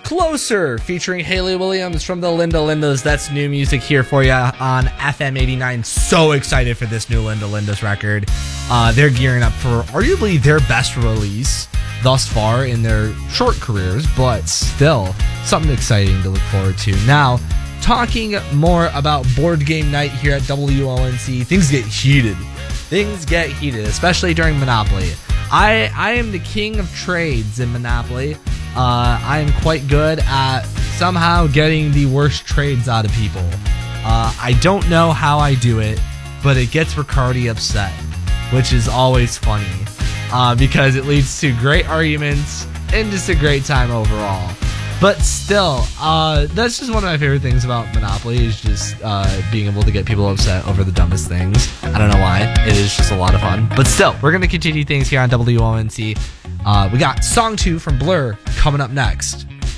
Closer, featuring Hayley Williams from the Linda Lindas. That's new music here for you on FM 89. So excited for this new Linda Lindas record. They're gearing up for arguably their best release thus far in their short careers, but still something exciting to look forward to. Now, talking more about board game night here at WONC, things get heated. Things get heated, especially during Monopoly. I am the king of trades in Monopoly. I am quite good at somehow getting the worst trades out of people. I don't know how I do it, but it gets Riccardi upset, which is always funny because it leads to great arguments and just a great time overall. But still, that's just one of my favorite things about Monopoly is just being able to get people upset over the dumbest things. I don't know why. It is just a lot of fun. But still, we're going to continue things here on WONC. We got Song 2 from Blur coming up next.